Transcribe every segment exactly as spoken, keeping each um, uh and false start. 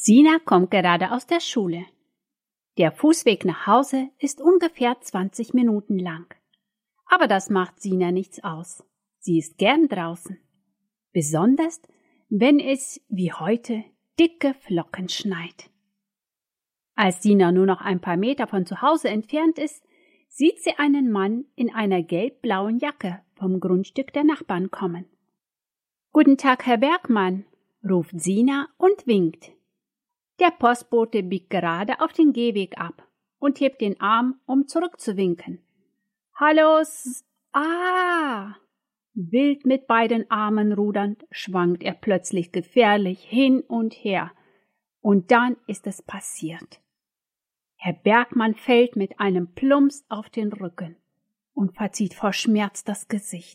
Sina kommt gerade aus der Schule. Der Fußweg nach Hause ist ungefähr zwanzig Minuten lang. Aber das macht Sina nichts aus. Sie ist gern draußen. Besonders, wenn es, wie heute, dicke Flocken schneit. Als Sina nur noch ein paar Meter von zu Hause entfernt ist, sieht sie einen Mann in einer gelb-blauen Jacke vom Grundstück der Nachbarn kommen. »Guten Tag, Herr Bergmann«, ruft Sina und winkt. Der Postbote biegt gerade auf den Gehweg ab und hebt den Arm, um zurückzuwinken. »Hallo, S ah!« Wild mit beiden Armen rudernd, schwankt er plötzlich gefährlich hin und her. Und dann ist es passiert. Herr Bergmann fällt mit einem Plumps auf den Rücken und verzieht vor Schmerz das Gesicht.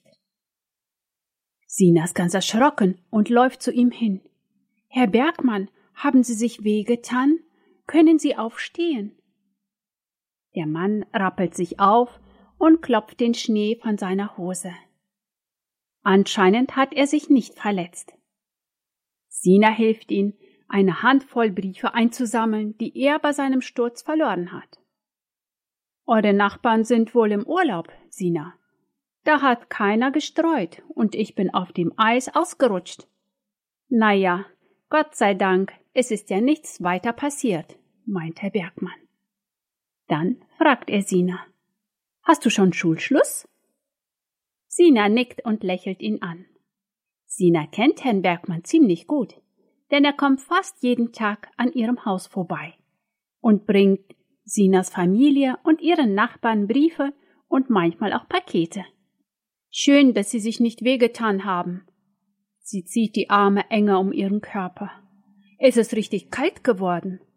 Sina ist ganz erschrocken und läuft zu ihm hin. »Herr Bergmann, haben Sie sich wehgetan? Können Sie aufstehen?« Der Mann rappelt sich auf und klopft den Schnee von seiner Hose. Anscheinend hat er sich nicht verletzt. Sina hilft ihm, eine Handvoll Briefe einzusammeln, die er bei seinem Sturz verloren hat. »Eure Nachbarn sind wohl im Urlaub, Sina. Da hat keiner gestreut und ich bin auf dem Eis ausgerutscht.« »Na ja, Gott sei Dank, es ist ja nichts weiter passiert«, meint Herr Bergmann. Dann fragt er Sina, »Hast du schon Schulschluss?« Sina nickt und lächelt ihn an. Sina kennt Herrn Bergmann ziemlich gut, denn er kommt fast jeden Tag an ihrem Haus vorbei und bringt Sinas Familie und ihren Nachbarn Briefe und manchmal auch Pakete. »Schön, dass Sie sich nicht wehgetan haben.« Sie zieht die Arme enger um ihren Körper. »Es ist richtig kalt geworden.